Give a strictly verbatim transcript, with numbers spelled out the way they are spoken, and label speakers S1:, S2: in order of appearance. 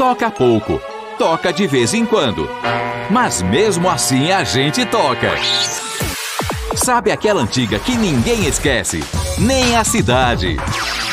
S1: Toca pouco, toca de vez em quando, mas mesmo assim a gente toca. Sabe aquela antiga que ninguém esquece? Nem a cidade.